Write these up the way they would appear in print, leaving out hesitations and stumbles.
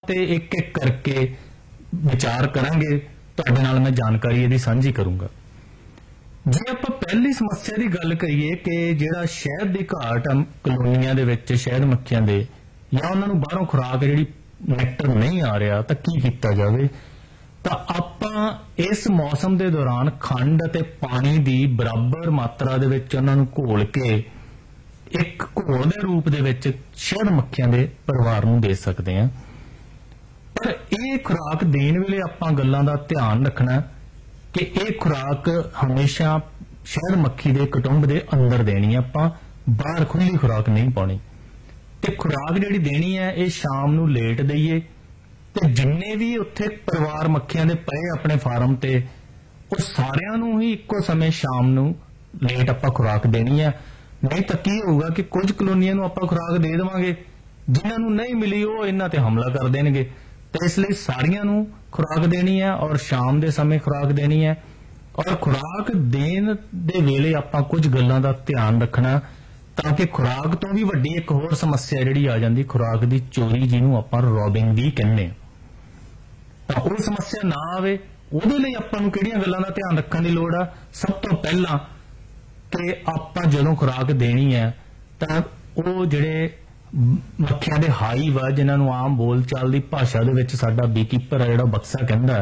ਤੇ ਇੱਕ ਇੱਕ ਕਰਕੇ ਵਿਚਾਰ ਕਰਾਂਗੇ, ਤੁਹਾਡੇ ਨਾਲ ਮੈਂ ਜਾਣਕਾਰੀ ਇਹਦੀ ਸਾਂਝੀ ਕਰੂੰਗਾ। ਜੇ ਆਪਾਂ ਪਹਿਲੀ ਸਮੱਸਿਆ ਦੀ ਗੱਲ ਕਰੀਏ ਕਿ ਜਿਹੜਾ ਸ਼ਹਿਦ ਦੀ ਘਾਟ ਆ ਕਲੋਨੀਆਂ ਦੇ ਵਿੱਚ ਸ਼ਹਿਦ ਮੱਖੀਆਂ ਦੇ, ਜਾਂ ਉਹਨਾਂ ਨੂੰ ਬਾਹਰੋਂ ਖੁਰਾਕ ਜਿਹੜੀ ਨੈਕਟਰ ਨਹੀਂ ਆ ਰਿਹਾ, ਤਾਂ ਕੀ ਕੀਤਾ ਜਾਵੇ? ਤਾਂ ਆਪਾਂ ਇਸ ਮੌਸਮ ਦੇ ਦੌਰਾਨ ਖੰਡ ਅਤੇ ਪਾਣੀ ਦੀ ਬਰਾਬਰ ਮਾਤਰਾ ਦੇ ਵਿੱਚ ਉਹਨਾਂ ਨੂੰ ਘੋਲ ਕੇ ਇੱਕ ਘੋਲ ਦੇ ਰੂਪ ਦੇ ਵਿੱਚ ਸ਼ਹਿਦ ਮੱਖੀਆਂ ਦੇ ਪਰਿਵਾਰ ਨੂੰ ਦੇ ਸਕਦੇ ਹਾਂ। ਪਰ ਇਹ ਖੁਰਾਕ ਦੇਣ ਵੇਲੇ ਆਪਾਂ ਗੱਲਾਂ ਦਾ ਧਿਆਨ ਰੱਖਣਾ ਕਿ ਇਹ ਖੁਰਾਕ ਹਮੇਸ਼ਾ ਸ਼ਹਿਦ ਮੱਖੀ ਦੇ ਕੁਟੁੰਬ ਦੇ ਅੰਦਰ ਦੇਣੀ ਹੈ, ਆਪਾਂ ਬਾਹਰ ਖੁੱਲੀ ਖੁਰਾਕ ਨਹੀਂ ਪਾਉਣੀ। ਤੇ ਖੁਰਾਕ ਜਿਹੜੀ ਦੇਣੀ ਹੈ ਇਹ ਸ਼ਾਮ ਨੂੰ ਲੇਟ ਦਈਏ, ਤੇ ਜਿੰਨੇ ਵੀ ਉੱਥੇ ਪਰਿਵਾਰ ਮੱਖੀਆਂ ਦੇ ਪਏ ਆਪਣੇ ਫਾਰਮ ਤੇ, ਉਹ ਸਾਰਿਆਂ ਨੂੰ ਹੀ ਇੱਕੋ ਸਮੇਂ ਸ਼ਾਮ ਨੂੰ ਲੇਟ ਆਪਾਂ ਖੁਰਾਕ ਦੇਣੀ ਹੈ। ਨਹੀਂ ਤਾਂ ਕੀ ਹੋਊਗਾ ਕਿ ਕੁਝ ਕਲੋਨੀਆਂ ਨੂੰ ਆਪਾਂ ਖੁਰਾਕ ਦੇ ਦੇਵਾਂਗੇ, ਜਿਨ੍ਹਾਂ ਨੂੰ ਨਹੀਂ ਮਿਲੀ ਉਹ ਇਹਨਾਂ ਤੇ ਹਮਲਾ ਕਰ ਦੇਣਗੇ। ਤੇ ਇਸ ਲਈ ਸਾਰਿਆਂ ਨੂੰ ਖੁਰਾਕ ਦੇਣੀ ਹੈ ਔਰ ਸ਼ਾਮ ਦੇ ਸਮੇਂ ਖੁਰਾਕ ਦੇਣੀ ਹੈ। ਔਰ ਖੁਰਾਕ ਦੇਣ ਦੇ ਵੇਲੇ ਆਪਾਂ ਕੁਝ ਗੱਲਾਂ ਦਾ ਧਿਆਨ ਰੱਖਣਾ, ਤਾਂ ਕਿ ਖੁਰਾਕ ਤੋਂ ਵੀ ਵੱਡੀ ਇੱਕ ਹੋਰ ਸਮੱਸਿਆ ਜਿਹੜੀ ਆ ਜਾਂਦੀ, ਖੁਰਾਕ ਦੀ ਚੋਰੀ, ਜਿਹਨੂੰ ਆਪਾਂ ਰੋਬਿੰਗ ਵੀ ਕਹਿੰਦੇ ਹਾਂ, ਤਾਂ ਉਹ ਸਮੱਸਿਆ ਨਾ ਆਵੇ। ਉਹਦੇ ਲਈ ਆਪਾਂ ਨੂੰ ਕਿਹੜੀਆਂ ਗੱਲਾਂ ਦਾ ਧਿਆਨ ਰੱਖਣ ਦੀ ਲੋੜ ਆ? ਸਭ ਤੋਂ ਪਹਿਲਾਂ ਕਿ ਆਪਾਂ ਜਦੋਂ ਖੁਰਾਕ ਦੇਣੀ ਹੈ ਤਾਂ ਉਹ ਜਿਹੜੇ ਮੱਖੀਆਂ ਦੇ ਹਾਈਵ ਆ, ਜਿਨ੍ਹਾਂ ਨੂੰ ਆਮ ਬੋਲਚਾਲ ਦੀ ਭਾਸ਼ਾ ਦੇ ਵਿੱਚ ਸਾਡਾ ਬੀਕੀਪਰ ਆ ਜਿਹੜਾ ਬਕਸਾ ਕਹਿੰਦਾ,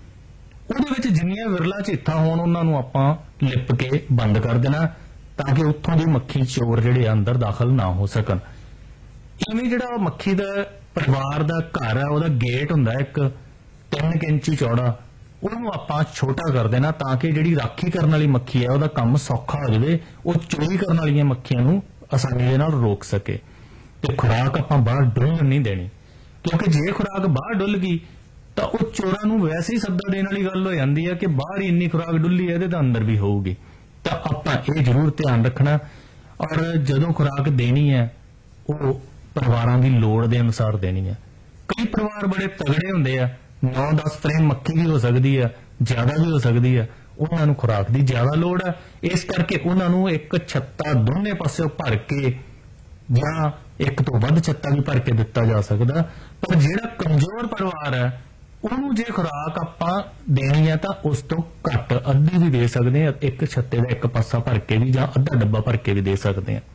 ਉਹਦੇ ਵਿੱਚ ਜਿੰਨੀਆਂ ਵਿਰਲਾ ਝੀਥਾਂ ਹੋਣ ਉਹਨਾਂ ਨੂੰ ਆਪਾਂ ਲਿਪ ਕੇ ਬੰਦ ਕਰ ਦੇਣਾ, ਤਾਂ ਕਿ ਉੱਥੋਂ ਦੀ ਮੱਖੀ ਚੋਰ ਜਿਹੜੇ ਅੰਦਰ ਦਾਖਲ ਨਾ ਹੋ ਸਕਣ। ਇਵੇਂ ਜਿਹੜਾ ਮੱਖੀ ਦਾ ਪਰਿਵਾਰ ਦਾ ਘਰ ਹੈ, ਉਹਦਾ ਗੇਟ ਹੁੰਦਾ ਇੱਕ 3 ਇੰਚੀ ਚੌੜਾ, ਉਹਨੂੰ ਆਪਾਂ ਛੋਟਾ ਕਰ ਦੇਣਾ, ਤਾਂ ਕਿ ਜਿਹੜੀ ਰਾਖੀ ਕਰਨ ਵਾਲੀ ਮੱਖੀ ਹੈ ਉਹਦਾ ਕੰਮ ਸੌਖਾ ਹੋ ਜਾਵੇ, ਉਹ ਚੋਰੀ ਕਰਨ ਵਾਲੀਆਂ ਮੱਖੀਆਂ ਨੂੰ ਆਸਾਨੀ ਦੇ ਨਾਲ ਰੋਕ ਸਕੇ। ਤੇ ਖੁਰਾਕ ਆਪਾਂ ਬਾਹਰ ਡੁੱਲਣ ਨਹੀਂ ਦੇਣੀ, ਕਿਉਂਕਿ ਜੇ ਖੁਰਾਕ ਬਾਹਰ ਡੁੱਲ ਗਈ ਤਾਂ ਉਹ ਚੋਰਾਂ ਨੂੰ ਵੈਸੇ ਹੀ ਸੱਦਾ ਦੇਣ ਵਾਲੀ ਗੱਲ ਹੋ ਜਾਂਦੀ ਹੈ ਕਿ ਬਾਹਰ ਹੀ ਇੰਨੀ ਖੁਰਾਕ ਡੁੱਲੀ ਹੈ, ਇਹਦੇ ਤਾਂ ਅੰਦਰ ਵੀ ਹੋਊਗੀ। ਤਾਂ ਆਪਾਂ ਇਹ ਜ਼ਰੂਰ ਧਿਆਨ ਰੱਖਣਾ। ਔਰ ਜਦੋਂ ਖੁਰਾਕ ਦੇਣੀ ਹੈ ਉਹ ਪਰਿਵਾਰਾਂ ਦੀ ਲੋੜ ਦੇ ਅਨੁਸਾਰ ਦੇਣੀ ਹੈ। ਕਈ ਪਰਿਵਾਰ ਬੜੇ ਤਗੜੇ ਹੁੰਦੇ ਆ, 9-10 ਫਰੇਮ ਮੱਖੀ ਵੀ ਹੋ ਸਕਦੀ ਆ, ਜ਼ਿਆਦਾ ਵੀ ਹੋ ਸਕਦੀ ਆ, ਉਹਨਾਂ ਨੂੰ ਖੁਰਾਕ ਦੀ ਜ਼ਿਆਦਾ ਲੋੜ ਹੈ। ਇਸ ਕਰਕੇ ਉਹਨਾਂ ਨੂੰ ਇੱਕ ਛੱਤਾ ਦੋਨੇ ਪਾਸਿਓਂ ਭਰ ਕੇ ਜਾਂ ਇੱਕ ਤੋਂ ਵੱਧ ਛੱਤਾਂ ਵੀ ਭਰ ਕੇ ਦਿੱਤਾ ਜਾ ਸਕਦਾ। ਪਰ ਜਿਹੜਾ ਕਮਜ਼ੋਰ ਪਰਿਵਾਰ ਹੈ ਉਹਨੂੰ ਜੇ ਖੁਰਾਕ ਆਪਾਂ ਦੇਣੀ ਹੈ ਤਾਂ ਉਸ ਤੋਂ ਘੱਟ ਅੱਧੀ ਵੀ ਦੇ ਸਕਦੇ ਹਾਂ, ਇੱਕ ਛੱਤੇ ਦਾ ਇੱਕ ਪਾਸਾ ਭਰ ਕੇ ਵੀ ਜਾਂ ਅੱਧਾ ਡੱਬਾ ਭਰ ਕੇ ਵੀ ਦੇ ਸਕਦੇ ਹਾਂ।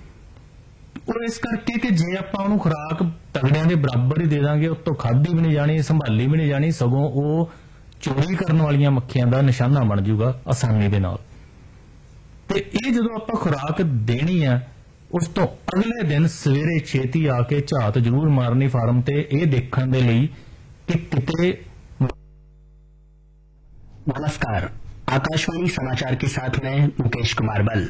ਉਹ ਇਸ ਕਰਕੇ ਕਿ ਜੇ ਆਪਾਂ ਉਹਨੂੰ ਖੁਰਾਕ ਤਗੜਿਆਂ ਦੇ ਬਰਾਬਰ ਹੀ ਦੇ ਦਾਂਗੇ, ਉਸ ਤੋਂ ਖਾਧੀ ਵੀ ਨਹੀਂ ਜਾਣੀ, ਸੰਭਾਲੀ ਵੀ ਨਹੀਂ ਜਾਣੀ, ਸਗੋਂ ਉਹ ਚੋਰੀ ਕਰਨ ਵਾਲੀਆਂ ਮੱਖੀਆਂ ਦਾ ਨਿਸ਼ਾਨਾ ਬਣ ਜਾਊਗਾ ਆਸਾਨੀ ਦੇ ਨਾਲ। ਤੇ ਇਹ ਜਦੋਂ ਆਪਾਂ ਖੁਰਾਕ ਦੇਣੀ ਹੈ ਉਸ ਤੋਂ ਅਗਲੇ ਦਿਨ ਸਵੇਰੇ ਛੇਤੀ ਆ ਕੇ ਝਾਤ ਜ਼ਰੂਰ ਮਾਰਨੀ ਫਾਰਮ ਤੇ, ਇਹ ਦੇਖਣ ਦੇ ਲਈ कि कितने। नमस्कार, आकाशवाणी समाचार के साथ मैं मुकेश कुमार बल।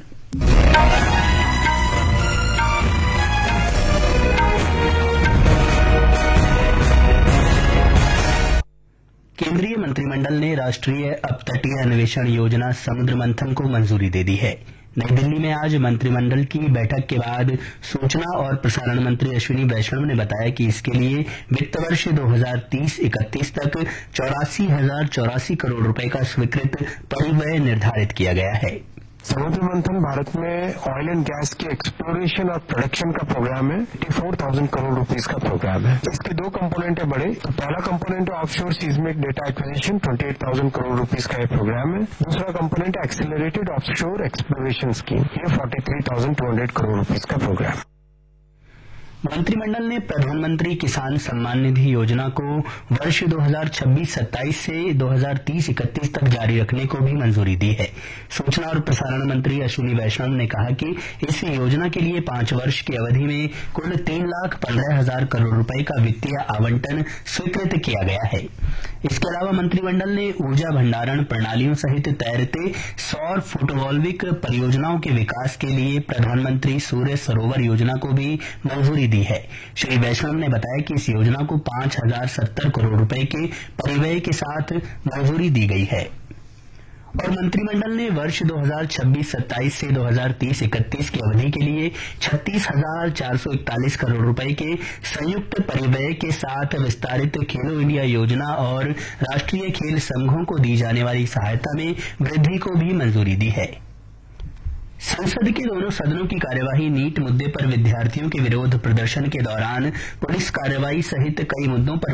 केंद्रीय मंत्रिमंडल ने राष्ट्रीय अपतटीय अन्वेषण योजना समुद्र मंथन को मंजूरी दे दी है। नई दिल्ली में आज मंत्रिमंडल की बैठक के बाद सूचना और प्रसारण मंत्री अश्विनी वैष्णव ने बताया कि इसके लिए वित्त वर्ष 2030-31 तक 84,084 करोड़ रुपए का स्वीकृत परिव्यय निर्धारित किया गया है। समुद्र मंथन भारत में ऑयल एंड गैस के एक्सप्लोरेशन और प्रोडक्शन का प्रोग्राम है। 84,000 करोड़ रुपीस का प्रोग्राम है। इसके दो कंपोनेंट है बड़े। तो पहला कंपोनेंट है offshore seismic data acquisition, 28,000 crore rupees का ये प्रोग्राम है। दूसरा कंपोनेंट है एक्सीलरेटेड ऑफशोर एक्सप्लोरेशन स्कीम, ये 43,200 करोड़ रुपीस का प्रोग्राम। मंत्रिमंडल ने प्रधानमंत्री किसान सम्मान निधि योजना को वर्ष 2026-27 से 2030-31 तक जारी रखने को भी मंजूरी दी है। सूचना और प्रसारण मंत्री अश्विनी वैष्णव ने कहा कि इस योजना के लिए 5 वर्ष की अवधि में कुल 3,15,000 करोड़ रुपए का वित्तीय आवंटन स्वीकृत किया गया है। इसके अलावा मंत्रिमंडल ने ऊर्जा भंडारण प्रणालियों सहित तैरते सौर फोटोवोल्विक परियोजनाओं के विकास के लिए प्रधानमंत्री सूर्य सरोवर योजना को भी मंजूरी दी है। श्री वैष्णव ने बताया कि इस योजना को 5,070 करोड़ रुपए के परिव्यय के साथ मंजूरी दी गई है। और मंत्रिमंडल ने वर्ष 2026-27 से 2030-31 की अवधि के लिए 36,441 करोड़ रुपए के संयुक्त परिव्यय के साथ विस्तारित खेलो इंडिया योजना और राष्ट्रीय खेल संघों को दी जाने वाली सहायता में वृद्धि को भी मंजूरी दी है। संसद के दोनों सदनों की कार्यवाही नीट मुद्दे पर विद्यार्थियों के विरोध प्रदर्शन के दौरान पुलिस कार्रवाई सहित कई मुद्दों पर